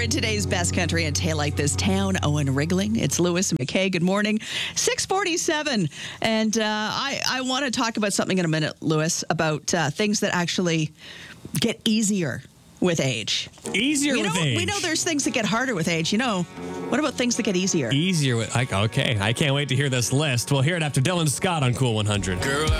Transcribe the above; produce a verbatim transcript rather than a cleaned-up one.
in today's Best Country and Tale Like This Town, Owen Wriggling. It's Lewis and McKay. Good morning. six forty-seven. And uh, I, I want to talk about something in a minute, Lewis, about uh, things that actually get easier with age. Easier you know, with age. We know there's things that get harder with age. You know, what about things that get easier? Easier with, I, okay, I can't wait to hear this list. We'll hear it after Dylan Scott on Cool one hundred. Girl,